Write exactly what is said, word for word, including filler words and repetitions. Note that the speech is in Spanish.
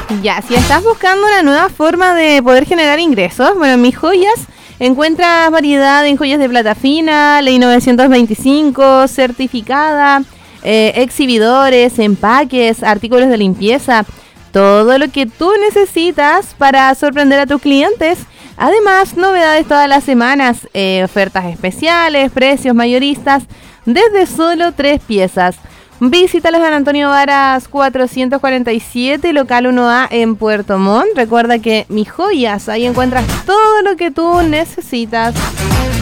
Ya, si estás buscando una nueva forma de poder generar ingresos, bueno, en Mis Joyas encuentras variedad en joyas de plata fina, ley novecientos veinticinco, certificada, eh, exhibidores, empaques, artículos de limpieza, todo lo que tú necesitas para sorprender a tus clientes. Además, novedades todas las semanas, eh, ofertas especiales, precios mayoristas, desde solo tres piezas. Visítalos en Antonio Varas cuatrocientos cuarenta y siete, local uno A en Puerto Montt. Recuerda que Mis Joyas, ahí encuentras todo lo que tú necesitas.